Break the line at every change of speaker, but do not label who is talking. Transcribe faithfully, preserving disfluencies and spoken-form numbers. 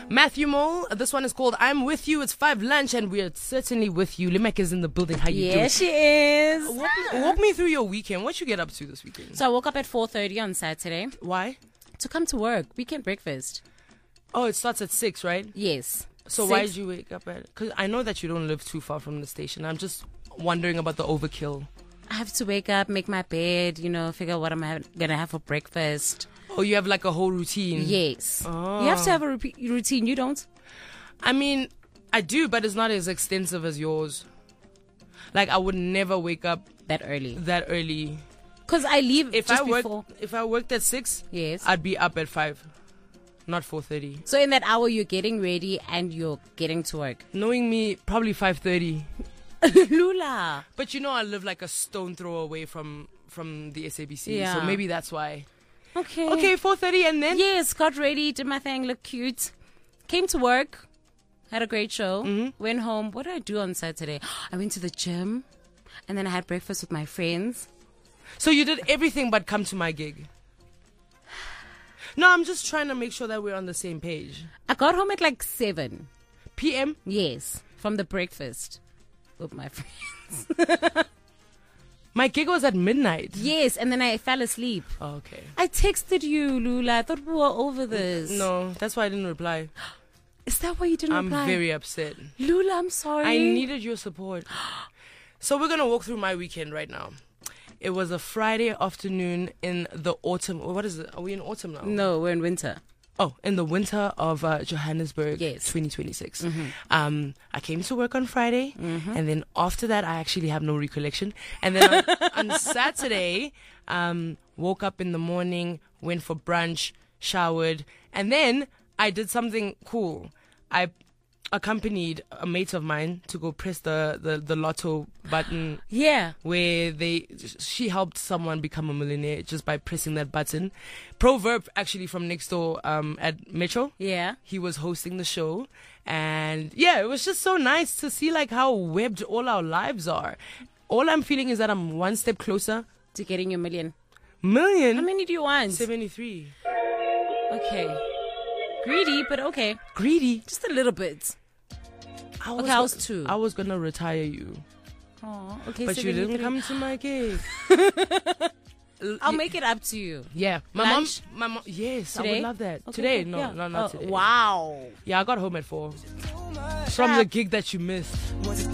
Matthew Mole, this one is called I'm With You. It's five lunch and we're certainly with you. Limek is in the building. How you doing?
Yeah, she is.
Walk me, walk me through your weekend. What you get up to this weekend?
So I woke up at four thirty on Saturday
Why?
to come to work. Weekend breakfast.
Oh, it starts at six, right?
Yes.
So
Six.
why did you wake up at... Because I know that you don't live too far from the station. I'm just wondering about the overkill.
I have to wake up, make my bed, you know, figure out what I'm ha- going to have for breakfast.
Oh, you have like a whole routine?
Yes.
Oh.
You have to have a repeat routine. You don't?
I mean, I do, but it's not as extensive as yours. Like, I would never wake up
That early.
that early.
Because I leave
If
just
I work,
before.
if I worked at six,
Yes.
I'd be up at five, not four thirty.
So in that hour, you're getting ready and you're getting to work.
Knowing me, probably five thirty.
Lula.
But you know, I live like a stone throw away from from the S A B C,
Yeah.
so maybe that's why.
Okay.
Okay, four thirty, and then
Yes, got ready, did my thing, looked cute. Came to work, had a great show,
Mm-hmm.
went home. What did I do on Saturday? I went to the gym, and then I had breakfast with my friends.
So you did everything but come to my gig. No, I'm just trying to make sure that we're on the same page.
I got home at like seven.
P M.
Yes, from the breakfast with my friends.
My gig was at midnight.
Yes, and then I fell asleep.
Oh, okay.
I texted you, Lula. I thought we were over this.
No, that's why I didn't reply.
Is that why you didn't
I'm
reply?
very upset.
Lula, I'm sorry.
I needed your support. So we're gonna walk through my weekend right now. It was a Friday afternoon in the autumn. What is it? Are we in autumn now?
No, we're in winter.
Oh, in the winter of uh, Johannesburg,
Yes.
twenty twenty-six. Um, I came to work on Friday, and then after that, I actually have no recollection. And then on, on Saturday, um, woke up in the morning, went for brunch, showered, and then I did something cool. I accompanied a mate of mine to go press the, the, the lotto button
Yeah.
where they she helped someone become a millionaire just by pressing that button. Proverb, actually from next door um, at Metro.
Yeah.
He was hosting the show, and yeah, it was just so nice to see like how webbed all our lives are. All I'm feeling is that I'm one step closer.
To getting your million.
Million
How many do you want?
seventy-three.
Okay. Greedy, but okay.
Greedy.
Just a little bit.
I
Okay, I was
go-
two.
I was gonna retire you,
Oh, okay.
but you didn't
seventy-three.
come to my gig.
I'll make it up to you.
Yeah, my
Lunch?
mom. My mom. Yes, I
Today?
would love that.
Okay,
Today,
cool.
no,
Yeah.
no, not
Oh,
today.
Wow.
Yeah, I got home at four from the gig that you missed.